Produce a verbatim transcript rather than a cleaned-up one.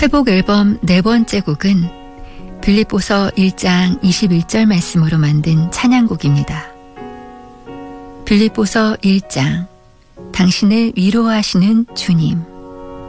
회복 앨범 네 번째 곡은 빌립보서 일 장 이십일 절 말씀으로 만든 찬양곡입니다. 빌립보서 일 장, 당신을 위로하시는 주님.